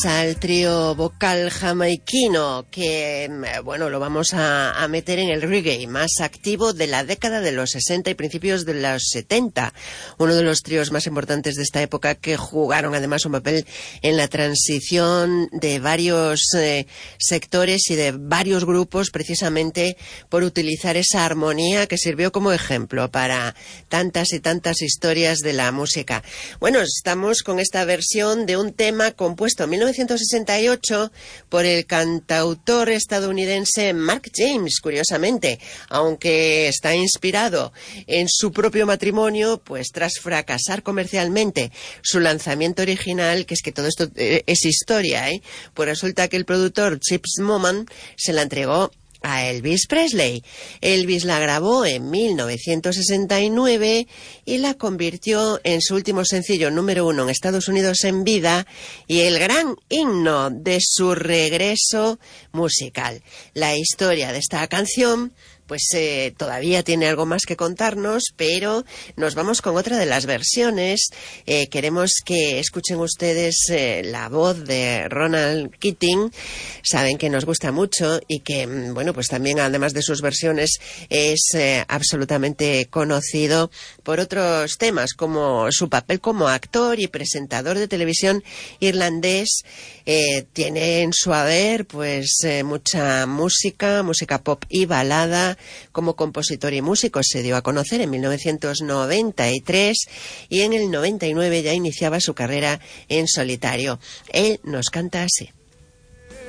Al trío vocal jamaiquino que, bueno, lo vamos a meter en el reggae más activo de la década de los 60 y principios de los 70. Uno de los tríos más importantes de esta época que jugaron además un papel en la transición de varios sectores y de varios grupos precisamente por utilizar esa armonía que sirvió como ejemplo para tantas y tantas historias de la música. Bueno, estamos con esta versión de un tema compuesto en 1968 por el cantautor estadounidense Mark James, curiosamente, aunque está inspirado en su propio matrimonio, pues tras fracasar comercialmente su lanzamiento original, que es que todo esto es historia, pues resulta que el productor Chips Moman se la entregó a Elvis Presley. Elvis la grabó en 1969 y la convirtió en su último sencillo número 1 en Estados Unidos en vida y el gran himno de su regreso musical. La historia de esta canción pues todavía tiene algo más que contarnos, pero nos vamos con otra de las versiones. Queremos que escuchen ustedes la voz de Ronan Keating. Saben que nos gusta mucho y que, bueno, pues también además de sus versiones es absolutamente conocido por otros temas, como su papel como actor y presentador de televisión irlandés. Tiene en su haber pues mucha música pop y balada. Como compositor y músico se dio a conocer en 1993 y en el 99 ya iniciaba su carrera en solitario. Él nos canta así.